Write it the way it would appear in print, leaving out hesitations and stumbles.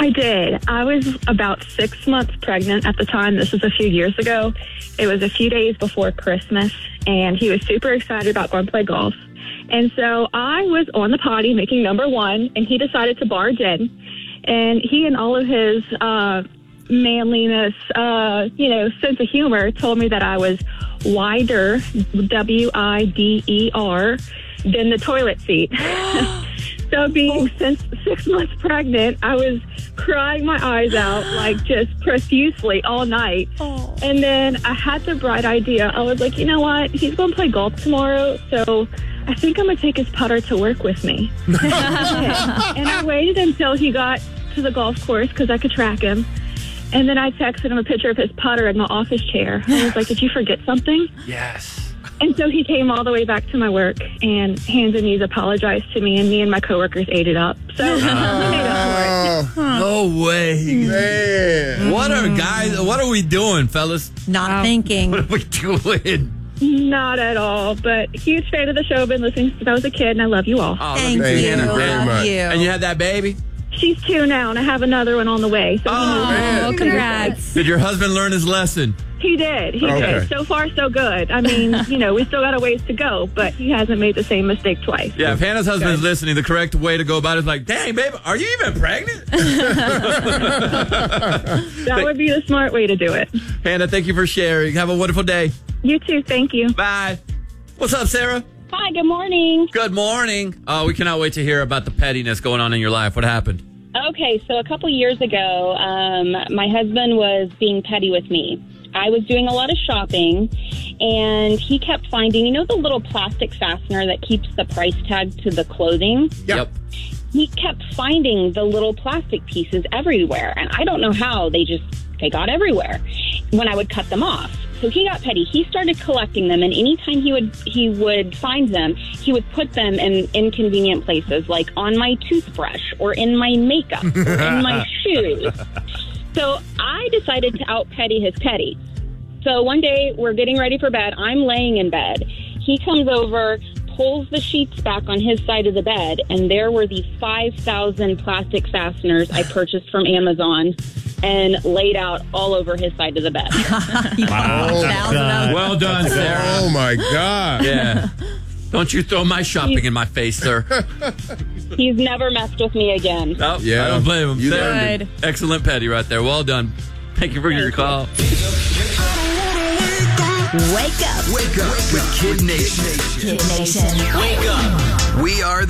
I did. I was about 6 months pregnant at the time. This was a few years ago. It was a few days before Christmas, and he was super excited about going to play golf. And so I was on the potty making number one, and he decided to barge in. And he and all of his manliness, sense of humor told me that I was wider, WIDER, than the toilet seat. So being since 6 months pregnant, I was crying my eyes out, like just profusely all night. Oh. And then I had the bright idea. I was like, you know what? He's going to play golf tomorrow, so I think I'm going to take his putter to work with me. And I waited until he got to the golf course because I could track him. And then I texted him a picture of his putter in my office chair. I was like, did you forget something? Yes. And so he came all the way back to my work, and hands and knees apologized to me, and me and my coworkers ate it up. So we made up for it. No way. Man. What are we doing, fellas? Not thinking. What are we doing? Not at all, but huge fan of the show. Been listening since I was a kid, and I love you all. Oh, Thank Thank you. you very Love much. you. And you had that baby? She's 2 now, and I have another one on the way. So Oh, congrats. Did your husband learn his lesson? He did. He Okay. did. So far, so good. I mean, we still got a ways to go, but he hasn't made the same mistake twice. Yeah, if Hannah's husband is listening, the correct way to go about it is like, dang, babe, are you even pregnant? That would be the smart way to do it. Hannah, thank you for sharing. Have a wonderful day. You too. Thank you. Bye. What's up, Sarah? Hi, good morning. Good morning. We cannot wait to hear about the pettiness going on in your life. What happened? Okay, so a couple years ago, my husband was being petty with me. I was doing a lot of shopping, and he kept finding, the little plastic fastener that keeps the price tag to the clothing? Yep. He kept finding the little plastic pieces everywhere, and I don't know how. They got everywhere when I would cut them off. So he got petty. He started collecting them, and anytime he would find them, he would put them in inconvenient places, like on my toothbrush or in my makeup or in my shoes. So I decided to out-petty his petty. So one day, we're getting ready for bed. I'm laying in bed. He comes over, pulls the sheets back on his side of the bed, and there were the 5,000 plastic fasteners I purchased from Amazon and laid out all over his side of the bed. Well done, Sarah. Oh, my God. Yeah. Don't you throw my shopping in my face, sir. He's never messed with me again. Oh, Yeah. I don't blame him. You Sarah, learned. excellent petty right there. Well done. Thank you for your call. Wake up Wake up with Kid Nation. Kid Nation. Wake up. We are the